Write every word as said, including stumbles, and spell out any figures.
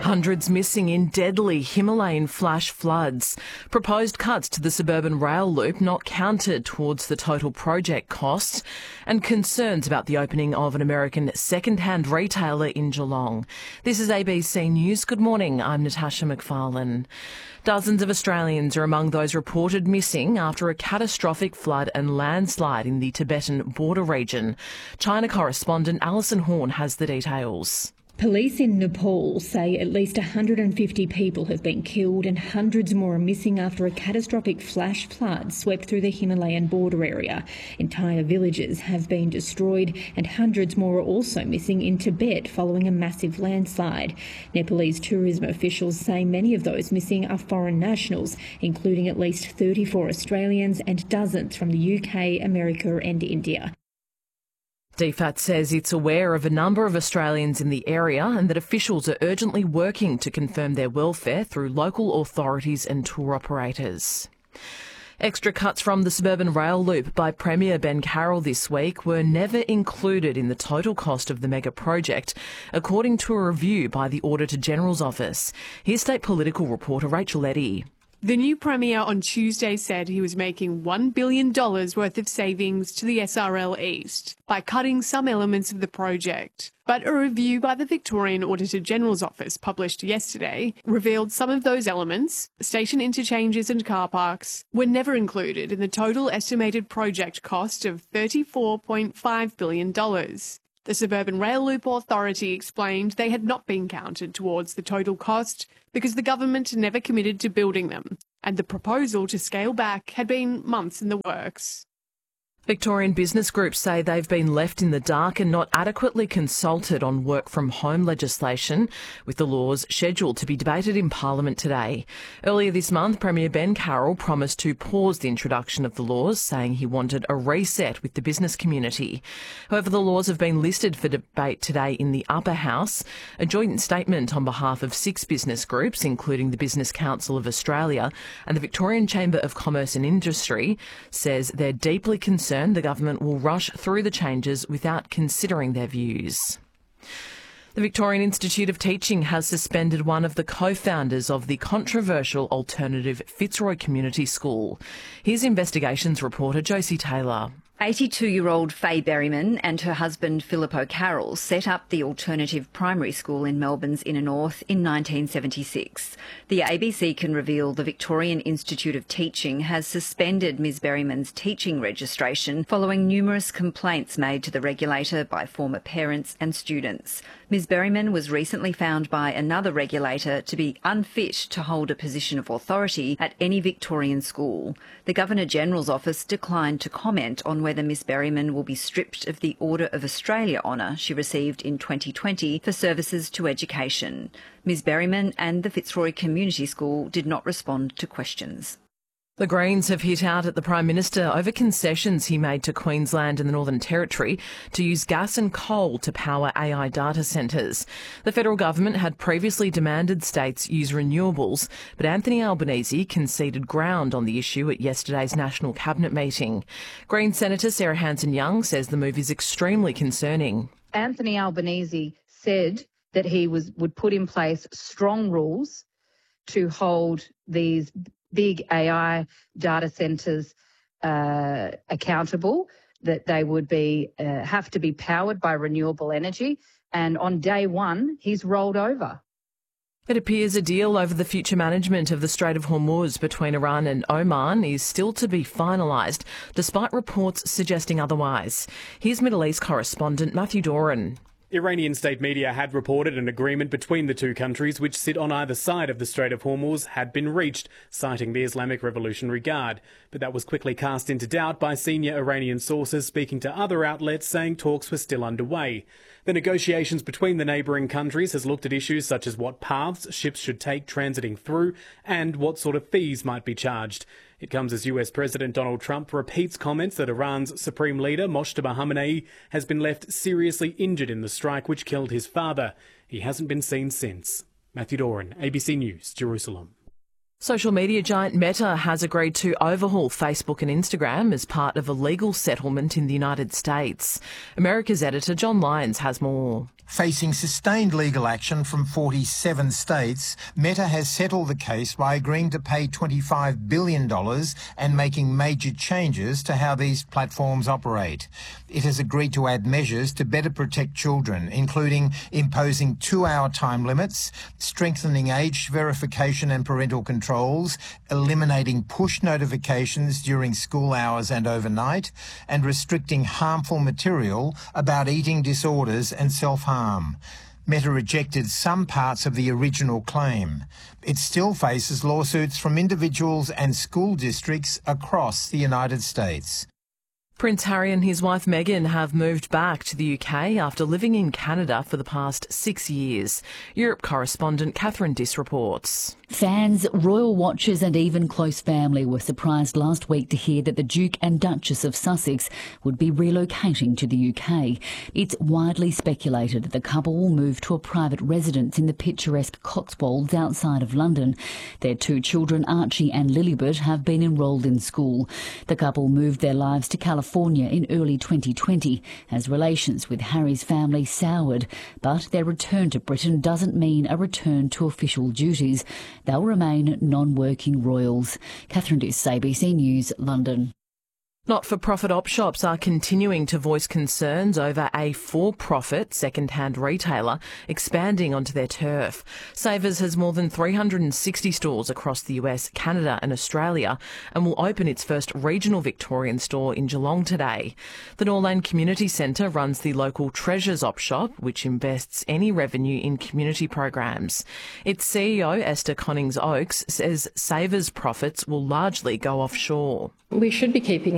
Hundreds missing in deadly Himalayan flash floods. Proposed cuts to the suburban rail loop not counted towards the total project costs, and concerns about the opening of an American second-hand retailer in Geelong. This is A B C News. Good morning, I'm Natasha McFarlane. Dozens of Australians are among those reported missing after a catastrophic flood and landslide in the Tibetan border region. China correspondent Alison Horn has the details. Police in Nepal say at least one hundred fifty people have been killed and hundreds more are missing after a catastrophic flash flood swept through the Himalayan border area. Entire villages have been destroyed and hundreds more are also missing in Tibet following a massive landslide. Nepalese tourism officials say many of those missing are foreign nationals, including at least thirty-four Australians and dozens from the U K, America and India. D F A T says it's aware of a number of Australians in the area and that officials are urgently working to confirm their welfare through local authorities and tour operators. Extra cuts from the suburban rail loop by Premier Ben Carroll this week were never included in the total cost of the mega project, according to a review by the Auditor-General's Office. Here's State Political reporter Rachel Eddy. The new Premier on Tuesday said he was making one billion dollars worth of savings to the S R L East by cutting some elements of the project. But a review by the Victorian Auditor-General's Office published yesterday revealed some of those elements, station interchanges and car parks, were never included in the total estimated project cost of thirty-four point five billion dollars. The Suburban Rail Loop Authority explained they had not been counted towards the total cost because the government never committed to building them, and the proposal to scale back had been months in the works. Victorian business groups say they've been left in the dark and not adequately consulted on work-from-home legislation, with the laws scheduled to be debated in Parliament today. Earlier this month, Premier Ben Carroll promised to pause the introduction of the laws, saying he wanted a reset with the business community. However, the laws have been listed for debate today in the Upper House. A joint statement on behalf of six business groups, including the Business Council of Australia and the Victorian Chamber of Commerce and Industry, says they're deeply concerned the government will rush through the changes without considering their views. The Victorian Institute of Teaching has suspended one of the co-founders of the controversial alternative Fitzroy Community School. Here's Investigations reporter Josie Taylor. eighty-two-year-old Faye Berryman and her husband Philip O'Carroll set up the alternative primary school in Melbourne's Inner North in nineteen seventy-six. The A B C can reveal the Victorian Institute of Teaching has suspended Ms Berryman's teaching registration following numerous complaints made to the regulator by former parents and students. Ms Berryman was recently found by another regulator to be unfit to hold a position of authority at any Victorian school. The Governor-General's Office declined to comment on whether Ms Berryman will be stripped of the Order of Australia honour she received in twenty twenty for services to education. Ms Berryman and the Fitzroy Community School did not respond to questions. The Greens have hit out at the Prime Minister over concessions he made to Queensland and the Northern Territory to use gas and coal to power A I data centres. The federal government had previously demanded states use renewables, but Anthony Albanese conceded ground on the issue at yesterday's National Cabinet meeting. Green Senator Sarah Hanson-Young says the move is extremely concerning. Anthony Albanese said that he was would put in place strong rules to hold these big A I data centres uh, accountable, that they would be uh, have to be powered by renewable energy. And on day one, he's rolled over. It appears a deal over the future management of the Strait of Hormuz between Iran and Oman is still to be finalised, despite reports suggesting otherwise. Here's Middle East correspondent Matthew Doran. Iranian state media had reported an agreement between the two countries which sit on either side of the Strait of Hormuz had been reached, citing the Islamic Revolutionary Guard. But that was quickly cast into doubt by senior Iranian sources speaking to other outlets saying talks were still underway. The negotiations between the neighbouring countries has looked at issues such as what paths ships should take transiting through and what sort of fees might be charged. It comes as U S President Donald Trump repeats comments that Iran's Supreme Leader Mojtaba Khamenei has been left seriously injured in the strike which killed his father. He hasn't been seen since. Matthew Doran, A B C News, Jerusalem. Social media giant Meta has agreed to overhaul Facebook and Instagram as part of a legal settlement in the United States. America's editor John Lyons has more. Facing sustained legal action from forty-seven states, Meta has settled the case by agreeing to pay twenty-five billion dollars and making major changes to how these platforms operate. It has agreed to add measures to better protect children, including imposing two-hour time limits, strengthening age verification and parental controls, eliminating push notifications during school hours and overnight, and restricting harmful material about eating disorders and self-harm. Meta rejected some parts of the original claim. It still faces lawsuits from individuals and school districts across the United States. Prince Harry and his wife Meghan have moved back to the U K after living in Canada for the past six years. Europe correspondent Catherine Diss reports. Fans, royal watchers and even close family were surprised last week to hear that the Duke and Duchess of Sussex would be relocating to the U K. It's widely speculated that the couple will move to a private residence in the picturesque Cotswolds outside of London. Their two children, Archie and Lilibet, have been enrolled in school. The couple moved their lives to California in early twenty twenty as relations with Harry's family soured, but their return to Britain doesn't mean a return to official duties. They'll remain non-working royals. Catherine Diss, A B C News, London. Not-for-profit op shops are continuing to voice concerns over a for-profit second-hand retailer expanding onto their turf. Savers has more than three hundred sixty stores across the U S, Canada and Australia and will open its first regional Victorian store in Geelong today. The Norland Community Centre runs the local Treasures op shop, which invests any revenue in community programs. Its C E O, Esther Connings-Oakes, says Savers' profits will largely go offshore. We should be keeping